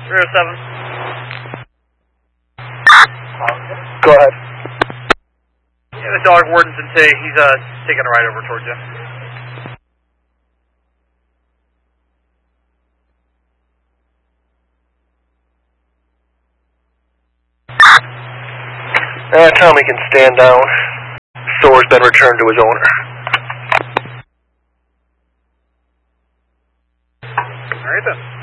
307. Go ahead. Yeah, the dog warden's in T. He's taking a ride over towards you. Tommy can stand down. Sore's been returned to his owner. All right then.